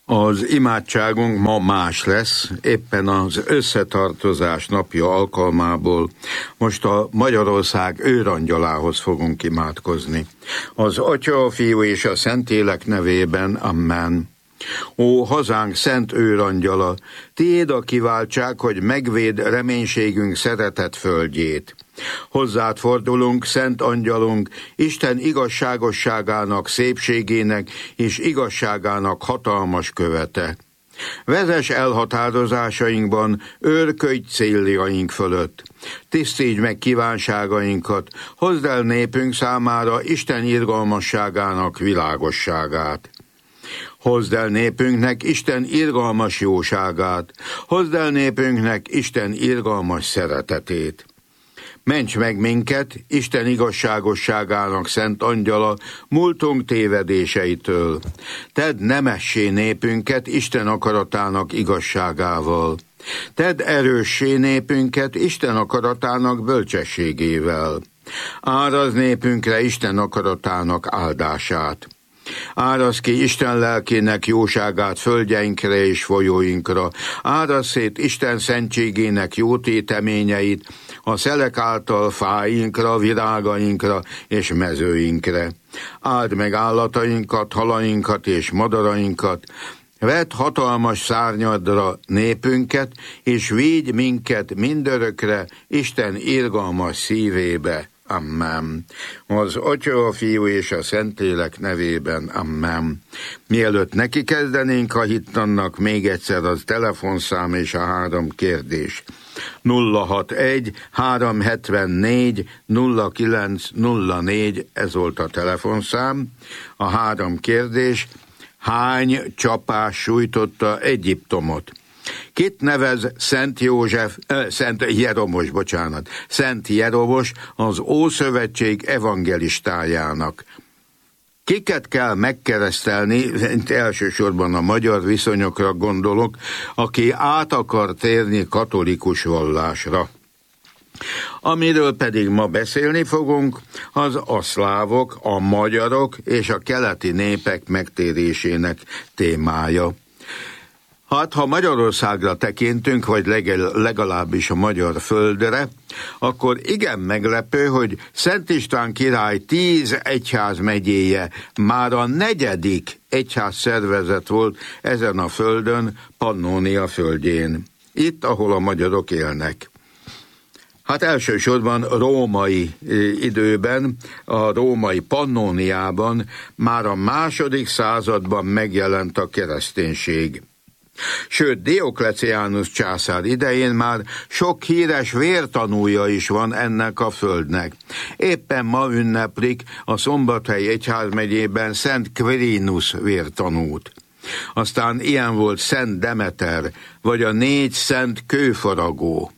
Az imádságunk ma más lesz, éppen az összetartozás napja alkalmából most a Magyarország őrangyalához fogunk imádkozni. Az Atya, a Fiú és a Szentlélek nevében, amen. Ó, hazánk szent őrangyala, tiéd a kiváltság, hogy megvéd reménységünk szeretett földjét. Hozzád fordulunk, szent angyalunk, Isten igazságosságának, szépségének és igazságának hatalmas követe. Vezess elhatározásainkban, őrködj céljaink fölött. Tisztítsd meg kívánságainkat, hozd el népünk számára Isten irgalmasságának világosságát. Hozd el népünknek Isten irgalmas jóságát, hozd el népünknek Isten irgalmas szeretetét. Ments meg minket, Isten igazságosságának szent angyala, múltunk tévedéseitől. Tedd nemessé népünket Isten akaratának igazságával. Tedd erőssé népünket Isten akaratának bölcsességével. Árazd népünkre Isten akaratának áldását. Árasz ki Isten lelkének jóságát földjeinkre és folyóinkra. Árasz szét Isten szentségének jó téteményeit a szelek által fáinkra, virágainkra és mezőinkre. Áld meg állatainkat, halainkat és madarainkat. Vedd hatalmas szárnyadra népünket, és védj minket mindörökre Isten irgalmas szívébe. Amen. Az Atya, a Fiú és a Szentlélek nevében. Amen. Mielőtt neki kezdenénk a hittannak, még egyszer az telefonszám és a 3 kérdés. 061 374 0904, ez volt a telefonszám. A 3 kérdés: hány csapás sújtotta Egyiptomot? Kit nevez Szent Jeromos az Ószövetség evangelistájának? Kiket kell megkeresztelni, elsősorban a magyar viszonyokra gondolok, aki át akar térni katolikus vallásra? Amiről pedig ma beszélni fogunk, az a szlávok, a magyarok és a keleti népek megtérésének témája. Hát, ha Magyarországra tekintünk, vagy legalábbis a magyar földre, akkor igen meglepő, hogy Szent István király 10 egyházmegyéje már a 4. egyházszervezet volt ezen a földön, Pannónia földjén. Itt, ahol a magyarok élnek. Hát elsősorban római időben, a római Pannóniában már a 2. században megjelent a kereszténység. Sőt, Diokleciánus császár idején már sok híres vértanúja is van ennek a földnek. Éppen ma ünneplik a Szombathelyi egyházmegyében Szent Quirinus vértanút. Aztán ilyen volt Szent Demeter, vagy a 4 szent kőfaragó.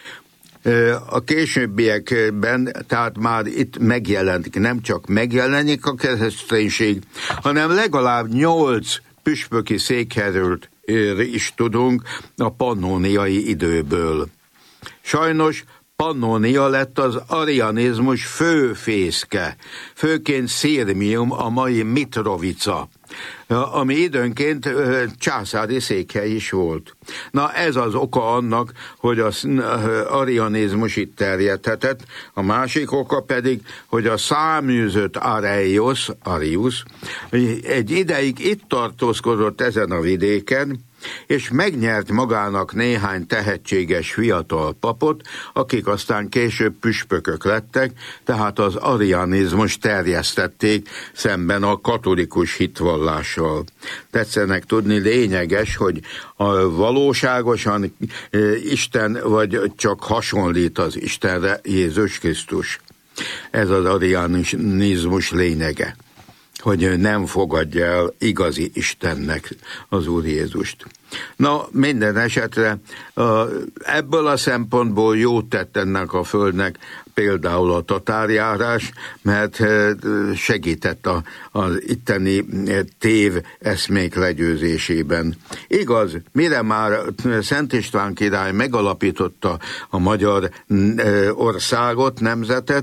A későbbiekben, tehát már itt megjelenik, nem csak megjelenik a kereszténység, hanem legalább 8 püspöki székhelyről is tudunk a pannóniai időből. Sajnos Pannónia lett az arianizmus főfészke, főként Szirmium, a mai Mitrovica, ami időnként császári székhely is volt. Na, ez az oka annak, hogy az arianizmus itt terjedhetett, a másik oka pedig, hogy a száműzött Arius egy ideig itt tartózkodott ezen a vidéken, és megnyert magának néhány tehetséges fiatal papot, akik aztán később püspökök lettek, tehát az arianizmus terjesztették szemben a katolikus hitvallással. Tetszenek tudni, lényeges, hogy valóságosan Isten vagy csak hasonlít az Istenre Jézus Krisztus. Ez az arianizmus lényege, hogy nem fogadja el igazi Istennek az Úr Jézust. Na, minden esetre ebből a szempontból jót tett ennek a földnek például a tatárjárás, mert segített az itteni tév eszmék legyőzésében. Igaz, mire már Szent István király megalapította a magyar országot, nemzetet,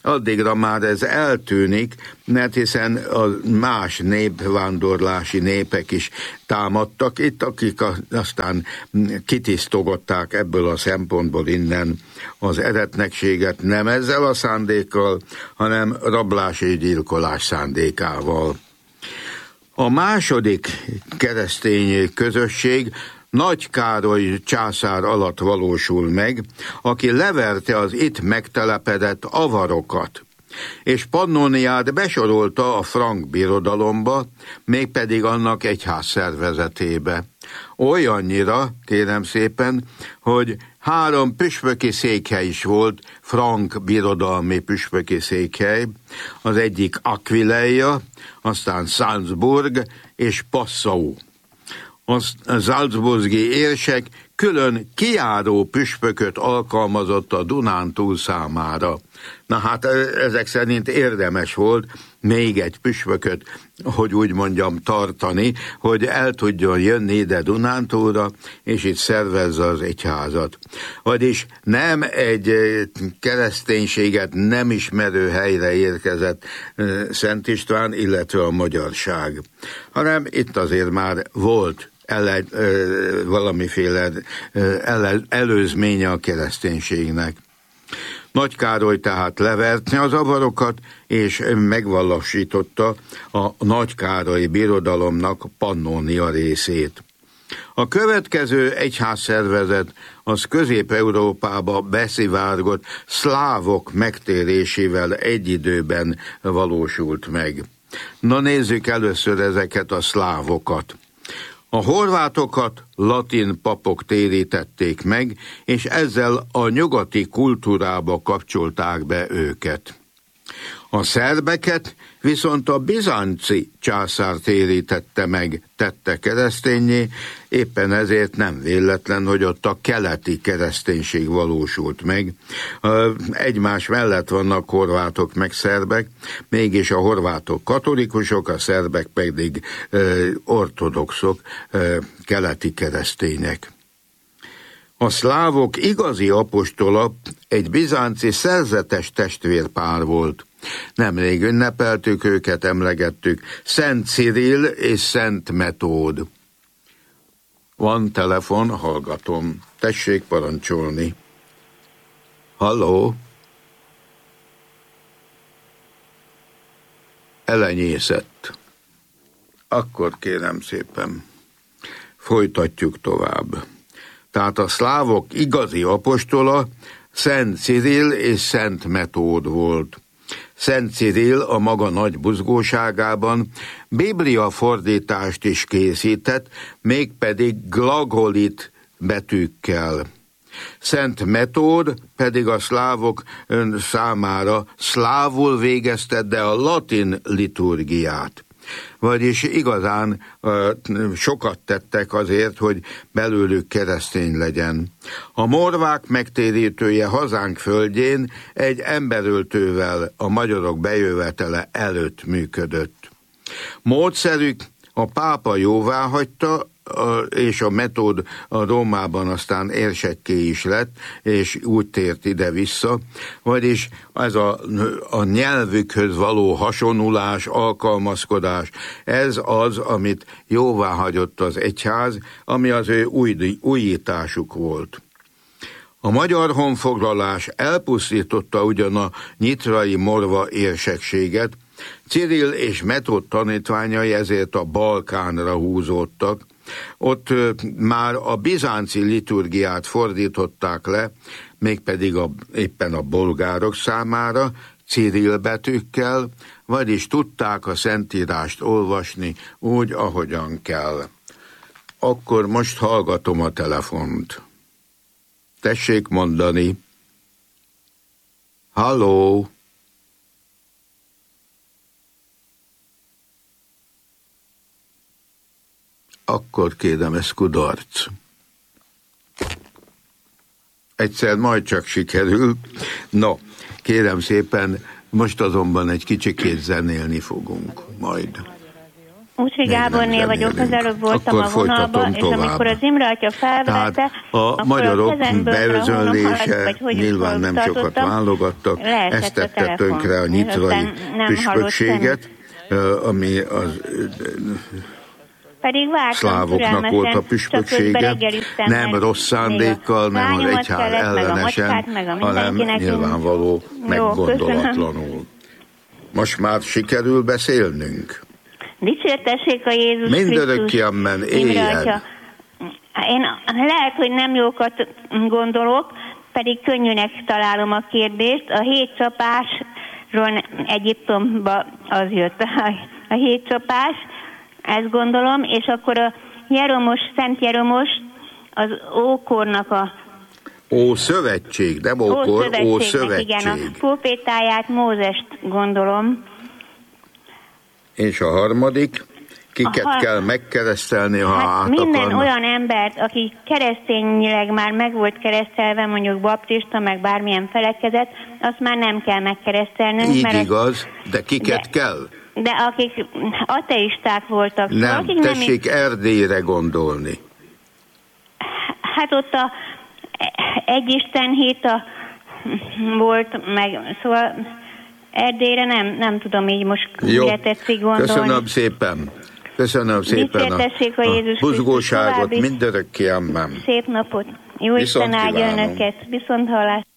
addigra már ez eltűnik, mert hiszen a más népvándorlási népek is támadtak itt, akik aztán kitisztogatták ebből a szempontból innen az eretnekséget, nem ezzel a szándékkal, hanem rablás és gyilkolás szándékával. A második keresztény közösség Nagy Károly császár alatt valósul meg, aki leverte az itt megtelepedett avarokat, és Pannóniát besorolta a frank birodalomba, mégpedig annak egyház szervezetébe. Olyannyira, kérem szépen, hogy 3 püspöki székhely is volt, frank birodalmi püspöki székhely, az egyik Aquileia, aztán Salzburg és Passau. A salzburgi érsek külön kijáró püspököt alkalmazott a Dunántúl számára. Na hát ezek szerint érdemes volt még egy püspököt, hogy úgy mondjam, tartani, hogy el tudjon jönni ide Dunántúlra, és itt szervezze az egyházat. Vagyis nem egy kereszténységet nem ismerő helyre érkezett Szent István, illetve a magyarság, hanem itt azért már volt valamiféle előzménye a kereszténységnek. Nagy Károly tehát leverte az avarokat, és megvalósította a Nagy Károly birodalomnak Pannónia részét. A következő egyházszervezet az Közép-Európába beszivárgott szlávok megtérésével egy időben valósult meg. Na nézzük először ezeket a szlávokat. A horvátokat latin papok térítették meg, és ezzel a nyugati kultúrába kapcsolták be őket. A szerbeket viszont a bizánci császár térítette meg, tette kereszténnyé, éppen ezért nem véletlen, hogy ott a keleti kereszténység valósult meg. Egymás mellett vannak horvátok meg szerbek, mégis a horvátok katolikusok, a szerbek pedig ortodoxok, keleti keresztények. A szlávok igazi apostola egy bizánci szerzetes testvérpár volt. Nemrég ünnepeltük őket, emlegettük, Szent Cirill és Szent Metód. Van telefon, hallgatom. Tessék parancsolni. Halló? Elenyészett. Akkor kérem szépen, folytatjuk tovább. Tehát a szlávok igazi apostola Szent Cirill és Szent Metód volt. Szent Cirill a maga nagy buzgóságában Biblia fordítást is készített, mégpedig glagolit betűkkel. Szent Metód pedig a szlávok számára szlávul végezte, de a latin liturgiát. Vagyis igazán sokat tettek azért, hogy belőlük keresztény legyen. A morvák megtérítője hazánk földjén egy emberöltővel a magyarok bejövetele előtt működött. Módszerük a pápa jóváhagyta, és a Metód a Rómában aztán érsekké is lett, és úgy tért ide-vissza, vagyis ez a nyelvükhöz való hasonulás, alkalmazkodás, ez az, amit jóváhagyott az egyház, ami az ő újításuk volt. A magyar honfoglalás elpusztította ugyan a nyitrai morva érsekséget, Cirill és Metód tanítványai ezért a Balkánra húzódtak. Ott már a bizánci liturgiát fordították le, mégpedig éppen a bolgárok számára, Cirill betűkkel, vagyis tudták a Szentírást olvasni úgy, ahogyan kell. Akkor most hallgatom a telefont. Tessék mondani. Halló! Akkor kérem, ez kudarc. Egyszer majd csak sikerül. No, kérem szépen, most azonban egy kicsikét zenélni fogunk majd. Úgyhogy Gábornél vagyok, az előbb voltam akkor a vonalban, és amikor az Imre atya felvette, tehát a magyarok beözönlése nyilván nem sokat válogattak, ezt tette tönkre a nyitrai püspökséget, ami az pedig szlávoknak volt a püspöksége, nem rossz szándékkal, nem az egyház ellenesen, hanem nyilvánvaló meggondolatlanul. Most már sikerül beszélnünk? Dicsértessék a Jézus Krisztus. Mindörökké ammen, éljen. Én lehet, hogy nem jókat gondolok, pedig könnyűnek találom a kérdést. A 7 csapásról Egyiptomba az jött. A 7 csapás, ezt gondolom, és akkor a Jeromos, Szent Jeromos az ókornak a Ószövetség, nem ókor, Ószövetség. Igen, a profétáját, Mózest gondolom. És a harmadik, kiket kell megkeresztelni, ha át minden akarnak? olyan embert, aki keresztényileg már meg volt keresztelve, mondjuk baptista, meg bármilyen felekezet, azt már nem kell megkeresztelnünk. Így igaz, de kiket kell? De akik ateisták voltak. Nem, akik tessék Erdélyre gondolni. Hát ott a egy Isten hét volt, meg szóval Erdélyre nem tudom így most mire tetszik gondolni. Köszönöm szépen. Köszönöm szépen a buzgóságot, mindörökké amen. Szép napot. Jó Isten áldja önöket. Viszont hallás.